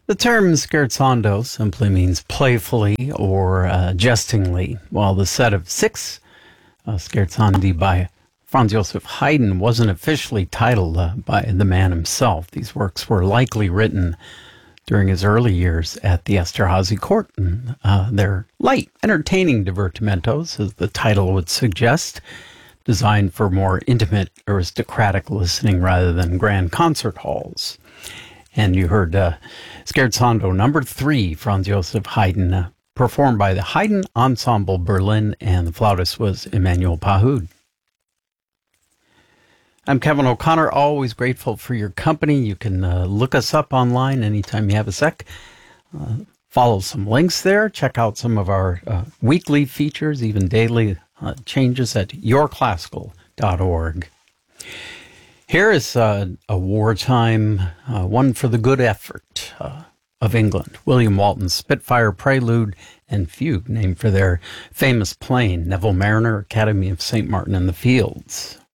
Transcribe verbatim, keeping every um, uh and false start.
The term scherzando simply means playfully or uh, jestingly, while the set of six uh, scherzandi by Franz Joseph Haydn wasn't officially titled uh, by the man himself. These works were likely written during his early years at the Esterhazy court. And, uh, they're light, entertaining divertimentos, as the title would suggest, designed for more intimate, aristocratic listening rather than grand concert halls. And you heard uh, Scherzando number three, Franz Joseph Haydn, uh, performed by the Haydn Ensemble Berlin, and the flautist was Emmanuel Pahud. I'm Kevin O'Connor, always grateful for your company. You can uh, look us up online anytime you have a sec. Uh, follow some links there. Check out some of our uh, weekly features, even daily uh, changes at your classical dot org. Here is uh, a wartime uh, one for the good effort uh, of England. William Walton's Spitfire Prelude and Fugue, named for their famous plane, Neville Mariner, Academy of Saint Martin in the Fields.